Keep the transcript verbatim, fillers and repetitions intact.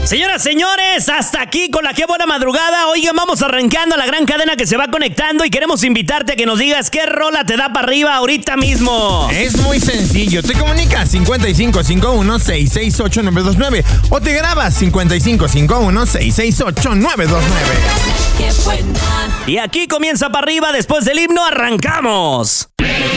Señoras, señores, hasta aquí con la Qué Buena Madrugada. Oigan, vamos arrancando la gran cadena que se va conectando y queremos invitarte a que nos digas qué rola te da para arriba ahorita mismo. Es muy sencillo. Te comunicas cincuenta y cinco cincuenta y uno, seiscientos sesenta y ocho, nueve dos nueve o te grabas cincuenta y cinco cincuenta y uno, seiscientos sesenta y ocho, nueve dos nueve. Y aquí comienza para arriba después del himno. Arrancamos.